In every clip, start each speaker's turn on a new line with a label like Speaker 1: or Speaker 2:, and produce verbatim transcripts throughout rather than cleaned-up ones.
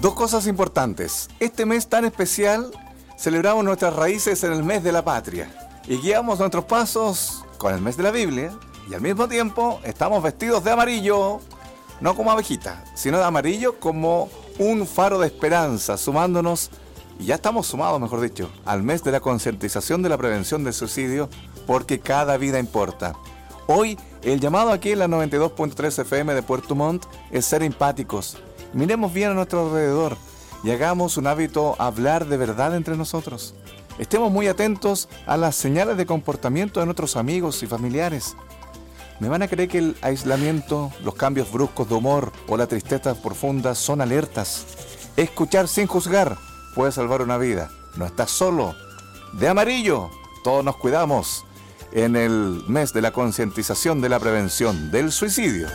Speaker 1: Dos cosas importantes. Este mes tan especial celebramos nuestras raíces en el mes de la patria y guiamos nuestros pasos con el mes de la Biblia y al mismo tiempo estamos vestidos de amarillo, no como abejita, sino de amarillo como un faro de esperanza, sumándonos, y ya estamos sumados, mejor dicho, al mes de la concientización de la prevención del suicidio, porque cada vida importa. Hoy, el llamado aquí en la noventa y dos punto tres F M de Puerto Montt es ser empáticos. Miremos bien a nuestro alrededor y hagamos un hábito hablar de verdad entre nosotros. Estemos muy atentos a las señales de comportamiento de nuestros amigos y familiares. ¿Me van a creer que el aislamiento, los cambios bruscos de humor o la tristeza profunda son alertas? Escuchar sin juzgar puede salvar una vida. No estás solo. De amarillo, todos nos cuidamos en el mes de la concientización de la prevención del suicidio.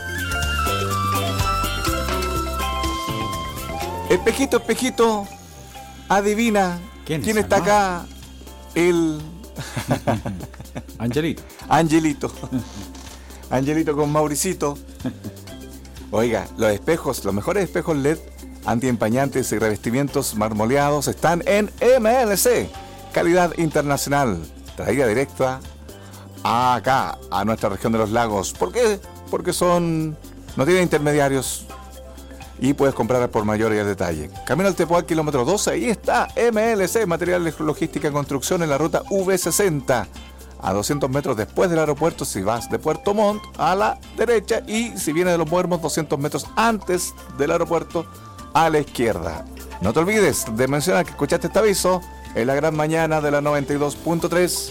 Speaker 1: Espejito, espejito, adivina quién, ¿Quién está no? acá. El
Speaker 2: Angelito.
Speaker 1: Angelito. Angelito con Mauricito. Oiga, los espejos, los mejores espejos L E D antiempañantes y revestimientos marmoleados están en M L C, calidad internacional, traída directa acá, a nuestra región de los lagos. ¿Por qué? Porque son, no tienen intermediarios y puedes comprar por mayor y al detalle. Camino al Tepual, kilómetro doce, ahí está M L C, Materiales Logística y Construcción, en la ruta V sesenta, a doscientos metros después del aeropuerto si vas de Puerto Montt, a la derecha, y si vienes de Los Muermos, doscientos metros antes del aeropuerto, a la izquierda. No te olvides de mencionar que escuchaste este aviso en la gran mañana de la noventa y dos punto tres.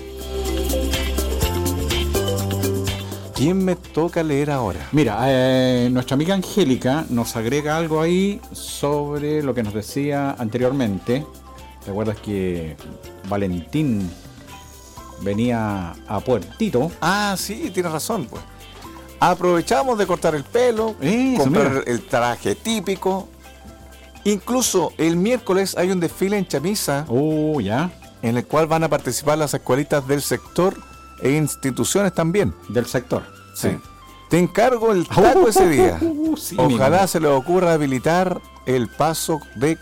Speaker 1: ¿Quién me toca leer ahora?
Speaker 2: Mira, eh, nuestra amiga Angélica nos agrega algo ahí sobre lo que nos decía anteriormente. ¿Te acuerdas que Valentín venía a Puertito?
Speaker 1: Ah, sí, tienes razón, pues. Aprovechamos de cortar el pelo, Eso, comprar mira. el traje típico. Incluso el miércoles hay un desfile en Chamisa.
Speaker 2: Oh, ya.
Speaker 1: En el cual van a participar las escuelitas del sector e instituciones también.
Speaker 2: Del sector.
Speaker 1: Sí. sí. Te encargo el taco ese día. Sí, Ojalá mismo. se le ocurra habilitar el paso de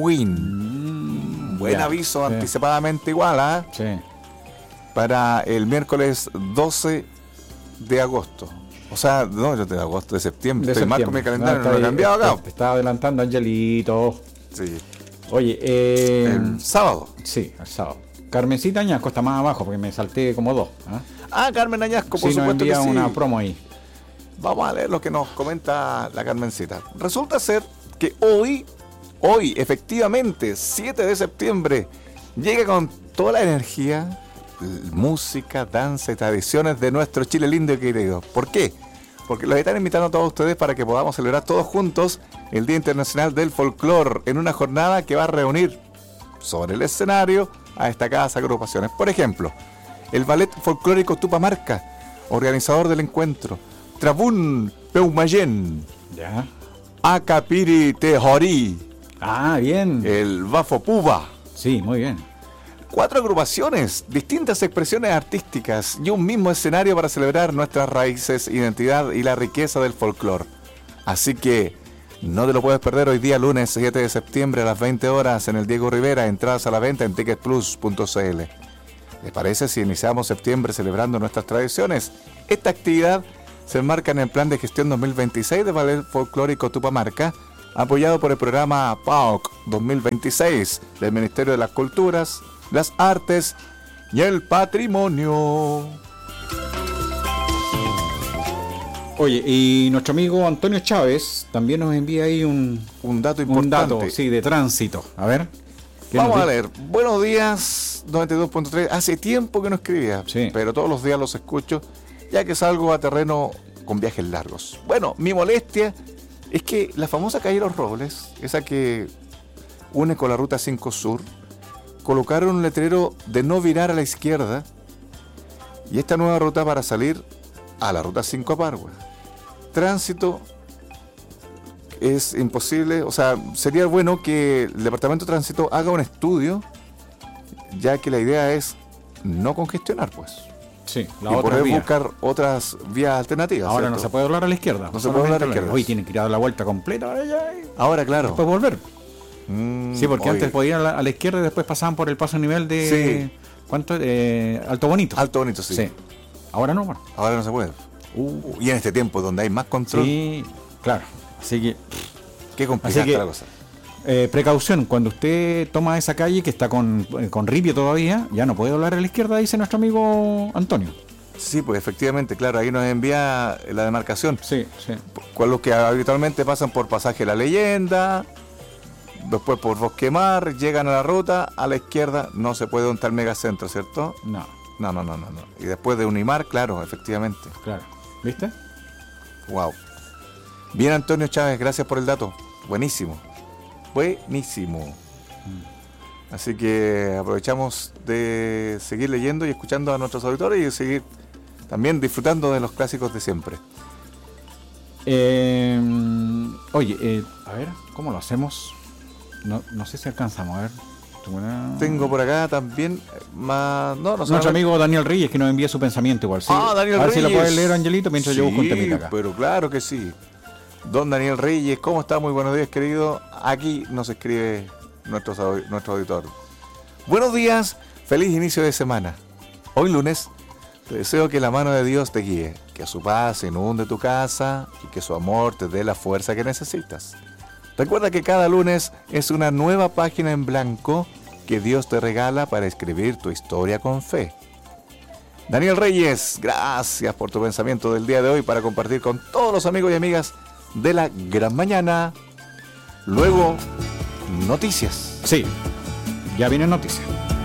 Speaker 1: Coihuín. Mm, Buen ya, aviso sí. anticipadamente igual, ¿ah? ¿eh? Sí. Para el miércoles doce de agosto. O sea, no, yo de agosto, de septiembre.
Speaker 2: De
Speaker 1: Estoy
Speaker 2: septiembre.
Speaker 1: mal con mi calendario,
Speaker 2: no,
Speaker 1: no lo he cambiado acá.
Speaker 2: Te estaba adelantando Angelito.
Speaker 1: Sí.
Speaker 2: Oye, eh,
Speaker 1: el sábado.
Speaker 2: Sí, el sábado. Carmencita Añasco está más abajo porque me salté como dos. ¿eh?
Speaker 1: Ah, Carmen Añasco, por
Speaker 2: sí,
Speaker 1: supuesto
Speaker 2: nos envía
Speaker 1: que sí.
Speaker 2: una promo ahí.
Speaker 1: Vamos a leer lo que nos comenta la Carmencita. Resulta ser que hoy, hoy, efectivamente, siete de septiembre, llega con toda la energía, música, danza y tradiciones de nuestro Chile lindo y querido. ¿Por qué? Porque los están invitando a todos ustedes para que podamos celebrar todos juntos el Día Internacional del Folclor en una jornada que va a reunir sobre el escenario a destacadas agrupaciones. Por ejemplo, el Ballet Folclórico Tupamarca, organizador del encuentro, Trabún Peumayén,
Speaker 2: ya.
Speaker 1: Acapiri Tejorí,
Speaker 2: ah, bien,
Speaker 1: el Bafo Puba.
Speaker 2: Sí, muy bien.
Speaker 1: Cuatro agrupaciones, distintas expresiones artísticas y un mismo escenario para celebrar nuestras raíces, identidad y la riqueza del folclore. Así que no te lo puedes perder hoy día, lunes siete de septiembre a las veinte horas en el Diego Rivera. Entradas a la venta en ticket plus punto c l. ¿Les parece si iniciamos septiembre celebrando nuestras tradiciones? Esta actividad se enmarca en el Plan de Gestión dos mil veintiséis de Ballet Folclórico Tupamarca, apoyado por el programa P A O C dos mil veintiséis del Ministerio de las Culturas, las Artes y el Patrimonio.
Speaker 2: Oye, y nuestro amigo Antonio Chávez también nos envía ahí un,
Speaker 1: un dato importante.
Speaker 2: Un dato, sí, de tránsito. A ver.
Speaker 1: Vamos a leer. Buenos días, noventa y dos punto tres. Hace tiempo que no escribía, sí. pero todos los días los escucho, ya que salgo a terreno con viajes largos. Bueno, mi molestia es que la famosa calle Los Robles, esa que une con la ruta cinco Sur, colocaron un letrero de no virar a la izquierda, y esta nueva ruta para salir a la ruta cinco a Pargua. Tránsito es imposible, o sea, sería bueno que el Departamento de Tránsito haga un estudio, ya que la idea es no congestionar, pues.
Speaker 2: Sí, la
Speaker 1: y
Speaker 2: otra
Speaker 1: poder
Speaker 2: vía.
Speaker 1: buscar otras vías alternativas.
Speaker 2: Ahora
Speaker 1: ¿cierto?
Speaker 2: no se puede doblar a la izquierda.
Speaker 1: No se puede doblar a la izquierda.
Speaker 2: Hoy tienen que ir a dar la vuelta completa para allá. Y
Speaker 1: ahora, claro.
Speaker 2: después volver.
Speaker 1: Mm,
Speaker 2: Sí, porque
Speaker 1: oye,
Speaker 2: antes podían a la, a la izquierda y después pasaban por el paso a nivel de...
Speaker 1: Sí.
Speaker 2: ¿Cuánto? Eh, Alto Bonito.
Speaker 1: Alto Bonito, sí.
Speaker 2: Sí. Ahora no, bueno.
Speaker 1: Ahora no se puede.
Speaker 2: Uh,
Speaker 1: Y en este tiempo donde hay más control,
Speaker 2: sí, claro. Así que,
Speaker 1: qué complicada
Speaker 2: Así que-
Speaker 1: está la cosa.
Speaker 2: eh, precaución, cuando usted toma esa calle que está con, eh, con ripio todavía, ya no puede doblar a la izquierda, dice nuestro amigo Antonio.
Speaker 1: Sí, pues efectivamente, claro, ahí nos envía la demarcación.
Speaker 2: Sí, sí.
Speaker 1: Con los que habitualmente pasan por Pasaje La Leyenda, después por Bosque Mar, llegan a la ruta, a la izquierda no se puede donde está el megacentro, ¿cierto?
Speaker 2: No,
Speaker 1: No, no, no, no, no. Y después de Unimar, claro, efectivamente.
Speaker 2: claro. ¿Viste?
Speaker 1: Wow. Bien, Antonio Chávez, gracias por el dato. Buenísimo. Buenísimo. Así que aprovechamos de seguir leyendo y escuchando a nuestros auditores y de seguir también disfrutando de los clásicos de siempre.
Speaker 2: Eh, oye, eh, a ver, ¿cómo lo hacemos? No, no sé si alcanzamos, a ver.
Speaker 1: Tengo por acá también más... No, no sé.
Speaker 2: Nuestro amigo Daniel Reyes que nos envía su pensamiento igual. ¿Sí?
Speaker 1: Ah, Daniel
Speaker 2: a ver si lo
Speaker 1: Reyes.
Speaker 2: puedes leer, Angelito, mientras yo busco un temita acá.
Speaker 1: pero claro que sí. Don Daniel Reyes, ¿cómo está? Muy buenos días, querido. Aquí nos escribe nuestro, nuestro auditor. Buenos días, feliz inicio de semana. Hoy lunes, te deseo que la mano de Dios te guíe, que su paz inunde tu casa y que su amor te dé la fuerza que necesitas. Recuerda que cada lunes es una nueva página en blanco que Dios te regala para escribir tu historia con fe. Daniel Reyes, gracias por tu pensamiento del día de hoy para compartir con todos los amigos y amigas de la Gran Mañana. Luego, noticias.
Speaker 2: Sí, ya viene noticia.